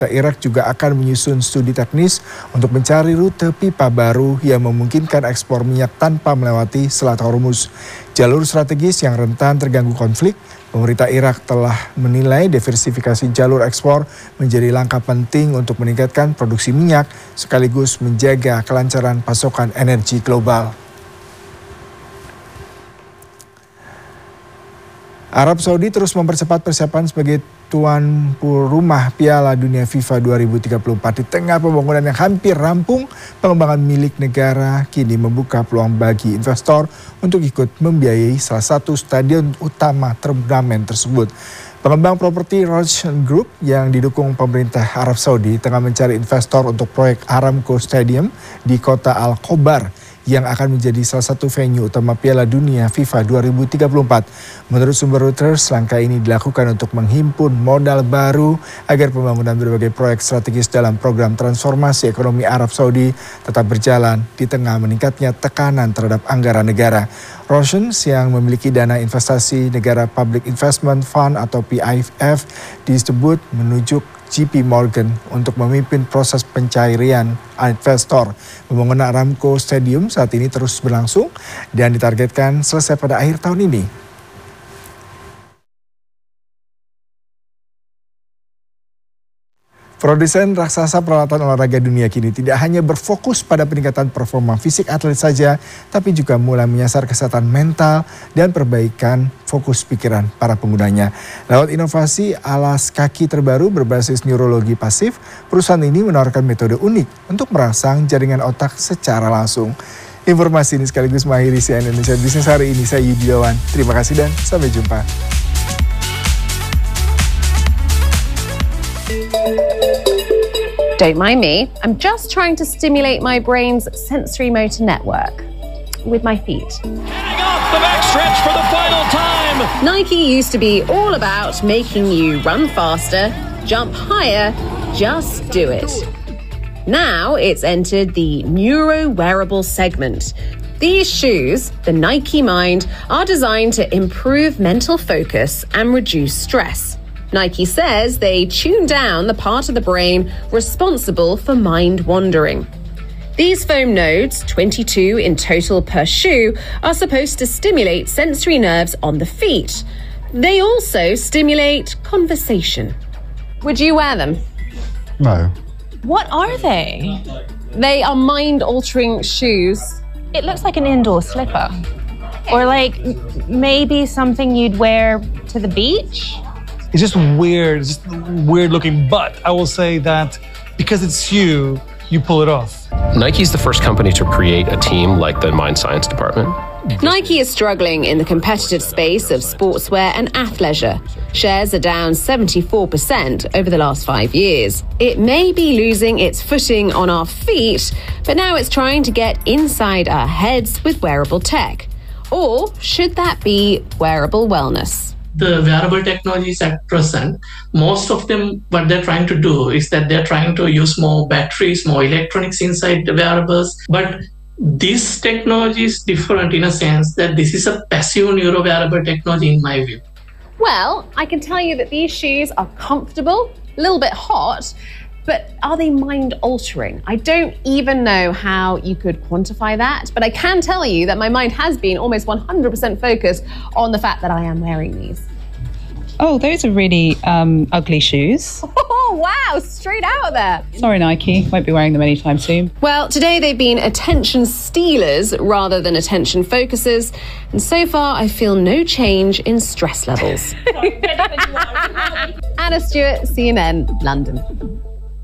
Irak juga akan menyusun studi teknis untuk mencari rute pipa baru yang memungkinkan ekspor minyak tanpa melewati Selat Hormuz. Jalur strategis yang rentan terganggu konflik, pemerintah Irak telah menilai diversifikasi jalur ekspor menjadi langkah penting untuk meningkatkan produksi minyak sekaligus menjaga kelancaran pasokan energi global. Arab Saudi terus mempercepat persiapan sebagai tuan rumah Piala Dunia FIFA 2034 di tengah pembangunan yang hampir rampung. Pengembangan milik negara kini membuka peluang bagi investor untuk ikut membiayai salah satu stadion utama turnamen tersebut. Pengembang properti Rothschild Group yang didukung pemerintah Arab Saudi tengah mencari investor untuk proyek Aramco Stadium di kota Al-Khobar yang akan menjadi salah satu venue utama Piala Dunia FIFA 2034. Menurut sumber Reuters, langkah ini dilakukan untuk menghimpun modal baru agar pembangunan berbagai proyek strategis dalam program transformasi ekonomi Arab Saudi tetap berjalan di tengah meningkatnya tekanan terhadap anggaran negara. Rothschild yang memiliki dana investasi negara Public Investment Fund atau PIF disebut menunjuk JP Morgan untuk memimpin proses pencairan investor. Pembangunan Aramco Stadium saat ini terus berlangsung dan ditargetkan selesai pada akhir tahun ini. Produsen raksasa peralatan olahraga dunia kini tidak hanya berfokus pada peningkatan performa fisik atlet saja, tapi juga mulai menyasar kesehatan mental dan perbaikan fokus pikiran para penggunanya. Lewat inovasi alas kaki terbaru berbasis neurologi pasif, perusahaan ini menawarkan metode unik untuk merangsang jaringan otak secara langsung. Informasi ini sekaligus mengakhiri CNN Indonesia Business hari ini. Saya Yudi Yudawan. Terima kasih dan sampai jumpa. Don't mind me, I'm just trying to stimulate my brain's sensory motor network with my feet. Heading off the backstretch for the final time. Nike used to be all about making you run faster, jump higher, just do it. Now it's entered the neuro-wearable segment. These shoes, the Nike Mind, are designed to improve mental focus and reduce stress. Nike says they tune down the part of the brain responsible for mind wandering. These foam nodes, 22 in total per shoe, are supposed to stimulate sensory nerves on the feet. They also stimulate conversation. Would you wear them? No. What are they? They are mind-altering shoes. It looks like an indoor slipper. Or like maybe something you'd wear to the beach? It's just weird. It's just weird looking. But I will say that because it's you pull it off. Nike's the first company to create a team like the Mind Science department. Nike is struggling in the competitive space of sportswear and athleisure. Shares are down 74% over the last 5 years. It may be losing its footing on our feet, but now it's trying to get inside our heads with wearable tech. Or should that be wearable wellness? The wearable technologies at present, most of them, what they're trying to do is that they're trying to use more batteries, more electronics inside the wearables. But this technology is different in a sense that this is a passive neuro wearable technology in my view. Well, I can tell you that these shoes are comfortable, a little bit hot, but are they mind-altering? I don't even know how you could quantify that, but I can tell you that my mind has been almost 100% focused on the fact that I am wearing these. Oh, those are really ugly shoes. Oh, wow, straight out there. Sorry, Nike, won't be wearing them anytime soon. Well, today they've been attention stealers rather than attention focusers, and so far I feel no change in stress levels. Anna Stewart, CNN, London.